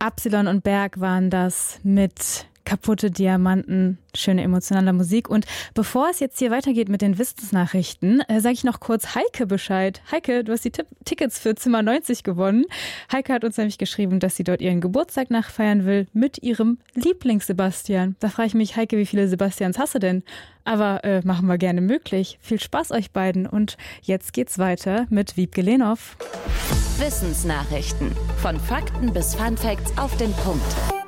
Absilon und Berg waren das mit Kaputte Diamanten, schöne emotionale Musik. Und bevor es jetzt hier weitergeht mit den Wissensnachrichten, sage ich noch kurz Heike Bescheid. Heike, du hast die Tickets für Zimmer 90 gewonnen. Heike hat uns nämlich geschrieben, dass sie dort ihren Geburtstag nachfeiern will mit ihrem Lieblings-Sebastian. Da frage ich mich, Heike, wie viele Sebastians hast du denn? Aber machen wir gerne möglich. Viel Spaß euch beiden. Und jetzt geht's weiter mit Wiebke Lehnhoff. Wissensnachrichten. Von Fakten bis Funfacts auf den Punkt.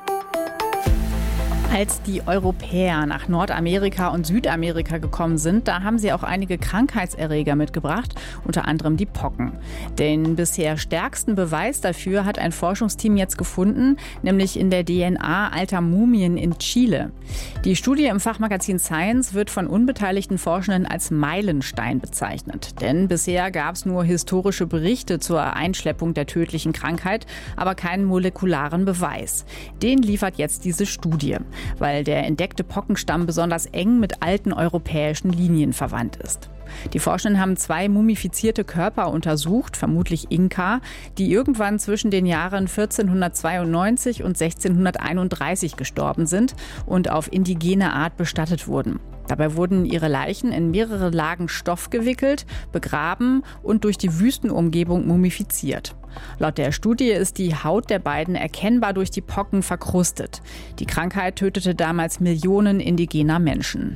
Als die Europäer nach Nordamerika und Südamerika gekommen sind, da haben sie auch einige Krankheitserreger mitgebracht, unter anderem die Pocken. Den bisher stärksten Beweis dafür hat ein Forschungsteam jetzt gefunden, nämlich in der DNA alter Mumien in Chile. Die Studie im Fachmagazin Science wird von unbeteiligten Forschenden als Meilenstein bezeichnet. Denn bisher gab es nur historische Berichte zur Einschleppung der tödlichen Krankheit, aber keinen molekularen Beweis. Den liefert jetzt diese Studie, weil der entdeckte Pockenstamm besonders eng mit alten europäischen Linien verwandt ist. Die Forschenden haben 2 mumifizierte Körper untersucht, vermutlich Inka, die irgendwann zwischen den Jahren 1492 und 1631 gestorben sind und auf indigene Art bestattet wurden. Dabei wurden ihre Leichen in mehrere Lagen Stoff gewickelt, begraben und durch die Wüstenumgebung mumifiziert. Laut der Studie ist die Haut der beiden erkennbar durch die Pocken verkrustet. Die Krankheit tötete damals Millionen indigener Menschen.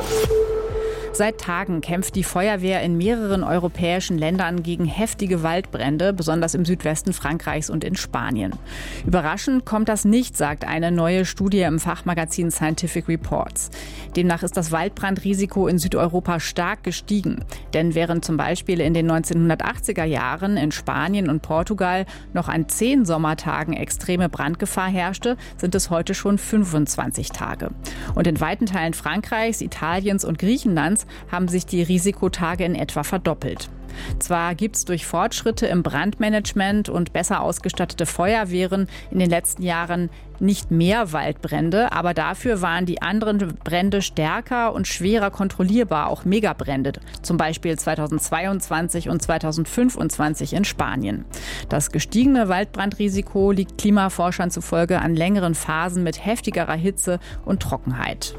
Seit Tagen kämpft die Feuerwehr in mehreren europäischen Ländern gegen heftige Waldbrände, besonders im Südwesten Frankreichs und in Spanien. Überraschend kommt das nicht, sagt eine neue Studie im Fachmagazin Scientific Reports. Demnach ist das Waldbrandrisiko in Südeuropa stark gestiegen. Denn während zum Beispiel in den 1980er Jahren in Spanien und Portugal noch an 10 Sommertagen extreme Brandgefahr herrschte, sind es heute schon 25 Tage. Und in weiten Teilen Frankreichs, Italiens und Griechenlands haben sich die Risikotage in etwa verdoppelt. Zwar gibt es durch Fortschritte im Brandmanagement und besser ausgestattete Feuerwehren in den letzten Jahren nicht mehr Waldbrände, aber dafür waren die anderen Brände stärker und schwerer kontrollierbar, auch Megabrände, zum Beispiel 2022 und 2025 in Spanien. Das gestiegene Waldbrandrisiko liegt Klimaforschern zufolge an längeren Phasen mit heftigerer Hitze und Trockenheit.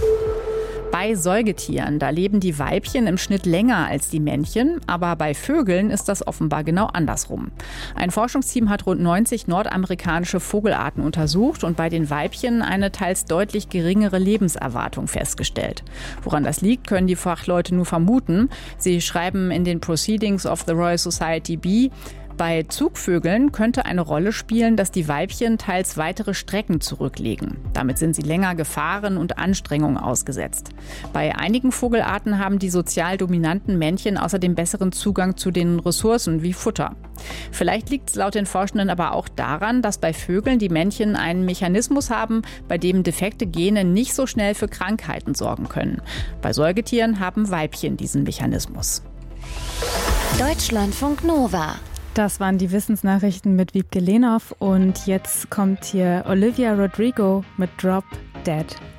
Bei Säugetieren, da leben die Weibchen im Schnitt länger als die Männchen, aber bei Vögeln ist das offenbar genau andersrum. Ein Forschungsteam hat rund 90 nordamerikanische Vogelarten untersucht und bei den Weibchen eine teils deutlich geringere Lebenserwartung festgestellt. Woran das liegt, können die Fachleute nur vermuten. Sie schreiben in den Proceedings of the Royal Society B: Bei Zugvögeln könnte eine Rolle spielen, dass die Weibchen teils weitere Strecken zurücklegen. Damit sind sie länger Gefahren und Anstrengungen ausgesetzt. Bei einigen Vogelarten haben die sozial dominanten Männchen außerdem besseren Zugang zu den Ressourcen wie Futter. Vielleicht liegt es laut den Forschenden aber auch daran, dass bei Vögeln die Männchen einen Mechanismus haben, bei dem defekte Gene nicht so schnell für Krankheiten sorgen können. Bei Säugetieren haben Weibchen diesen Mechanismus. Deutschlandfunk Nova. Das waren die Wissensnachrichten mit Wiebke Lehnhoff und jetzt kommt hier Olivia Rodrigo mit Drop Dead.